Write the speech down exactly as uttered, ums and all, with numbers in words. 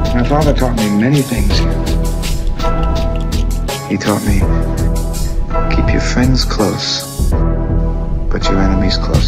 My father taught me many things. He taught me, keep your friends close, but your enemies closer.